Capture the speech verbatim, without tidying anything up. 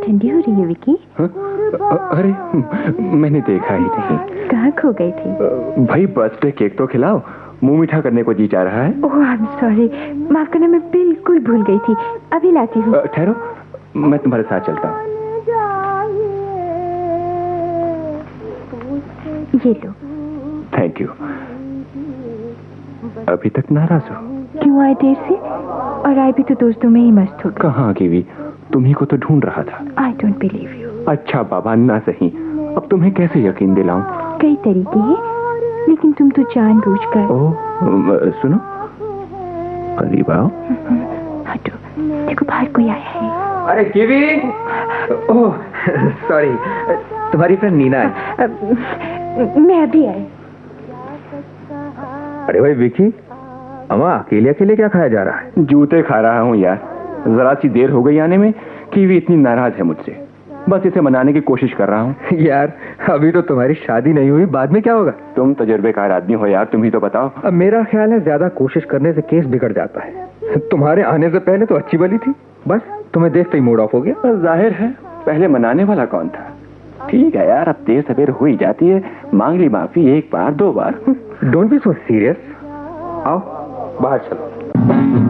ठंडी हो रही है विकी। हा? अरे मैंने देखा ही नहीं। कहाँ खो गए थे? भाई बर्थडे केक तो खिलाओ, मुंह मीठा करने को जी चाह रहा है। ओह आई एम सॉरी, माफ करना, मैं बिल्कुल भूल गई थी। अभी लाती हूँ। ठहरो, मैं तुम्हारे साथ चलता हूँ। ये लो। Thank you. अभी तक नाराज हो? क्यों आए देर से? और आए भी तो दोस्तों में ही मस्त हो गए। कहाँ कीवी, तुम्ही को तो ढूंढ रहा था। I don't believe you. अच्छा बाबा, ना सही, अब तुम्हें कैसे यकीन दिलाऊं? कई तरीके हैं, लेकिन तुम तो जानबूझकर। ओह सुनो, करीब आओ। हटो, देखो बाहर कोई आया है। अरे कीवी, ओह सॉरी, तुम्हारी फ्रेंड नीना है। मैं अभी आई। अरे भाई विकी, अम्मा अकेले अकेले क्या खाया जा रहा है? जूते खा रहा हूँ यार, जरा सी देर हो गई आने में। कीवी इतनी नाराज है मुझसे, बस इसे मनाने की कोशिश कर रहा हूँ। यार अभी तो तुम्हारी शादी नहीं हुई, बाद में क्या होगा? तुम तजुर्बेकार आदमी हो यार, तुम ही तो बताओ। अब मेरा ख्याल है ज्यादा कोशिश करने से केस बिगड़ जाता है। तुम्हारे आने से पहले तो अच्छी भली थी, बस तुम्हें देखते ही मूड ऑफ हो गया। जाहिर है, पहले मनाने वाला कौन था? ठीक है यार, अब देर सवेर हो ही जाती है, मांग ली माफी एक बार दो बार। Don't be so serious. आओ बाहर चलो।